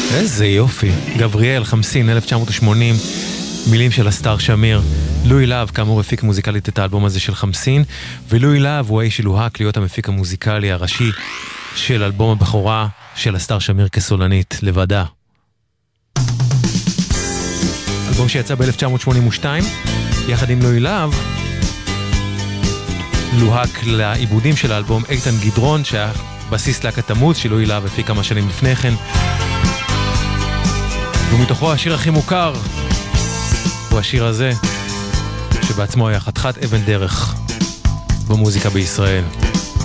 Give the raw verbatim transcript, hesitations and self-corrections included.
איזה יופי. גבריאל, חמסין, אלף תשע מאות ושמונים, מילים של הסטאר שמיר. לואי להב, כאמור, הפיק מוזיקלית את האלבום הזה של חמסין, ולואי להב הוא האיש שלוהק להיות המפיק המוזיקלי הראשי של אלבום הבכורה של הסטאר שמיר כסולנית, לבדה. אלבום שיצא ב-אלף תשע מאות שמונים ושתיים, יחד עם לואי להב, לוהק לעיבודים של האלבום איתן גדרון, שהיה בסיס להקת תמוז, שלואי להב הפיק כמה שנים לפני כן. ומתוכו השיר הכי מוכר הוא השיר הזה, שבעצמו היה חתיכת אבן דרך במוזיקה בישראל.